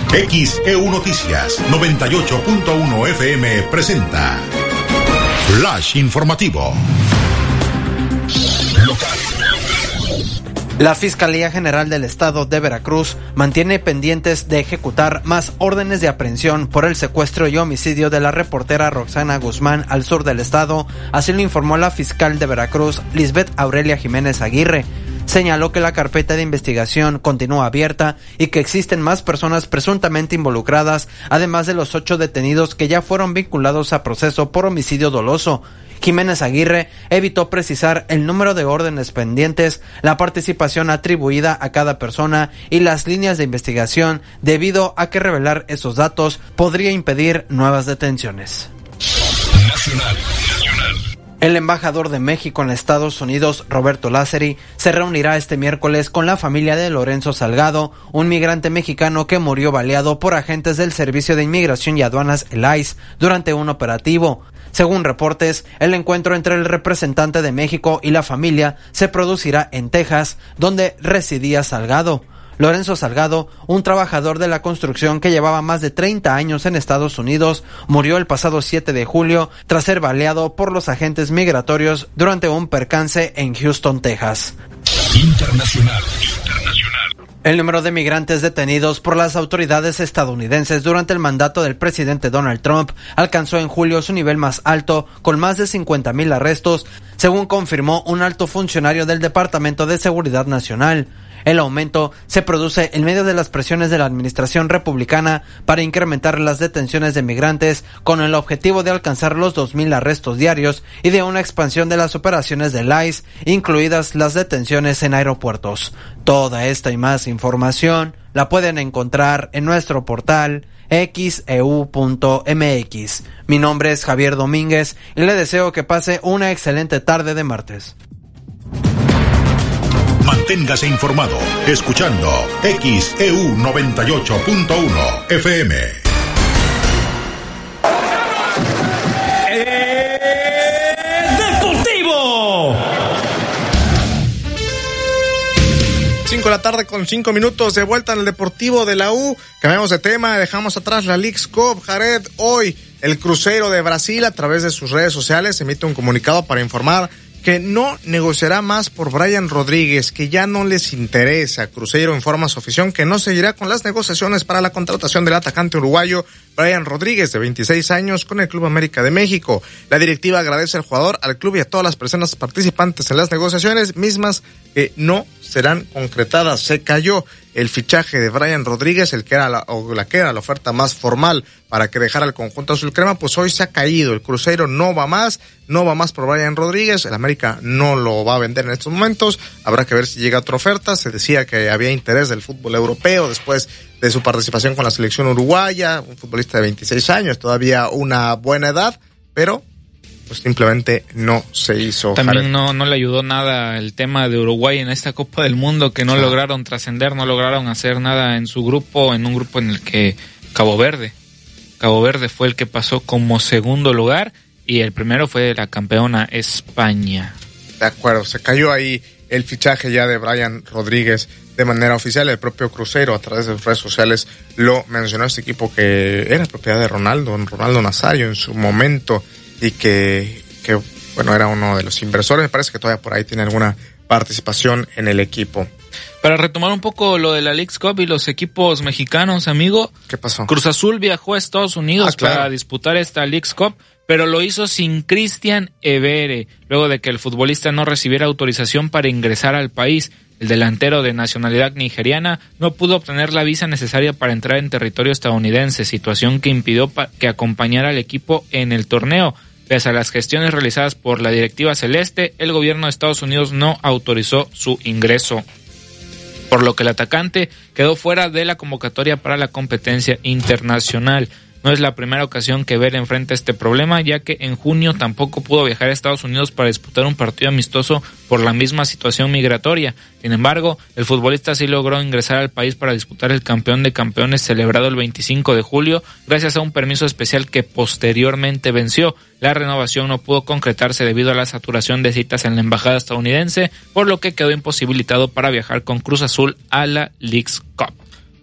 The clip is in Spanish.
XEU Noticias 98.1 FM presenta Flash Informativo. La Fiscalía General del Estado de Veracruz mantiene pendientes de ejecutar más órdenes de aprehensión por el secuestro y homicidio de la reportera Roxana Guzmán al sur del estado, así lo informó la fiscal de Veracruz, Lisbeth Aurelia Jiménez Aguirre. Señaló que la carpeta de investigación continúa abierta y que existen más personas presuntamente involucradas, además de los 8 detenidos que ya fueron vinculados a proceso por homicidio doloso. Jiménez Aguirre evitó precisar el número de órdenes pendientes, la participación atribuida a cada persona y las líneas de investigación, debido a que revelar esos datos podría impedir nuevas detenciones. Nacional. El embajador de México en Estados Unidos, Roberto Lázari, se reunirá este miércoles con la familia de Lorenzo Salgado, un migrante mexicano que murió baleado por agentes del Servicio de Inmigración y Aduanas, el ICE, durante un operativo. Según reportes, el encuentro entre el representante de México y la familia se producirá en Texas, donde residía Salgado. Lorenzo Salgado, un trabajador de la construcción que llevaba más de 30 años en Estados Unidos, murió el pasado 7 de julio tras ser baleado por los agentes migratorios durante un percance en Houston, Texas. Internacional. El número de migrantes detenidos por las autoridades estadounidenses durante el mandato del presidente Donald Trump alcanzó en julio su nivel más alto, con más de 50,000 arrestos, según confirmó un alto funcionario del Departamento de Seguridad Nacional. El aumento se produce en medio de las presiones de la administración republicana para incrementar las detenciones de migrantes, con el objetivo de alcanzar los 2,000 arrestos diarios y de una expansión de las operaciones del ICE, incluidas las detenciones en aeropuertos. Toda esta y más información la pueden encontrar en nuestro portal xeu.mx. Mi nombre es Javier Domínguez y le deseo que pase una excelente tarde de martes. Manténgase informado escuchando XEU 98.1 FM. Deportivo. 5 de la tarde con 5 minutos, de vuelta en el Deportivo de la U. Cambiamos de tema, dejamos atrás la Leagues Cup. Jared, hoy el Cruzeiro de Brasil, a través de sus redes sociales, emite un comunicado para informar que no negociará más por Brian Rodríguez, que ya no les interesa. Cruzeiro informa a su afición que no seguirá con las negociaciones para la contratación del atacante uruguayo Brian Rodríguez, de 26 años, con el Club América de México. La directiva agradece al jugador, al club y a todas las personas participantes en las negociaciones, mismas que no serán concretadas. Se cayó el fichaje de Brian Rodríguez, la que era la oferta más formal para que dejara el conjunto azul crema, pues hoy se ha caído. El Cruzeiro no va más por Brian Rodríguez. El América no lo va a vender en estos momentos. Habrá que ver si llega otra oferta. Se decía que había interés del fútbol europeo después de su participación con la selección uruguaya, un futbolista de 26 años, todavía una buena edad, pero pues simplemente no se hizo. También no le ayudó nada el tema de Uruguay en esta Copa del Mundo, que no lograron trascender, no lograron hacer nada en su grupo, en un grupo en el que Cabo Verde fue el que pasó como segundo lugar y el primero fue la campeona España. De acuerdo, se cayó ahí el fichaje ya de Brian Rodríguez de manera oficial. El propio Cruzeiro, a través de sus redes sociales, lo mencionó, este equipo que era propiedad de Ronaldo Nazario en su momento, y que bueno, era uno de los inversores. Me parece que todavía por ahí tiene alguna participación en el equipo. Para retomar un poco lo de la Leagues Cup y los equipos mexicanos, amigo. ¿Qué pasó? Cruz Azul viajó a Estados Unidos para disputar esta Leagues Cup, pero lo hizo sin Cristian Evere, luego de que el futbolista no recibiera autorización para ingresar al país. El delantero de nacionalidad nigeriana no pudo obtener la visa necesaria para entrar en territorio estadounidense, situación que impidió que acompañara al equipo en el torneo. Pese a las gestiones realizadas por la directiva celeste, el gobierno de Estados Unidos no autorizó su ingreso, por lo que el atacante quedó fuera de la convocatoria para la competencia internacional. No es la primera ocasión que Ver enfrenta este problema, ya que en junio tampoco pudo viajar a Estados Unidos para disputar un partido amistoso por la misma situación migratoria. Sin embargo, el futbolista sí logró ingresar al país para disputar el Campeón de Campeones celebrado el 25 de julio, gracias a un permiso especial que posteriormente venció. La renovación no pudo concretarse debido a la saturación de citas en la embajada estadounidense, por lo que quedó imposibilitado para viajar con Cruz Azul a la Leagues Cup.